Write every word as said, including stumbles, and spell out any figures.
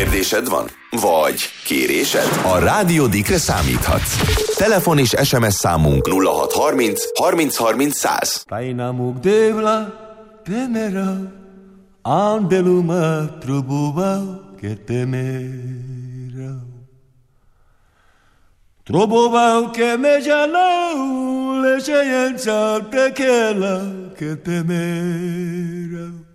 Kérdésed van? Vagy kérésed? A Rádió Dikre számíthatsz. Telefon és es em es számunk nulla hat harminc harminc harminc száz. Tainamuk devla temera Andeluma trobova che temera Trobova che me giallo le scienze te che la che temera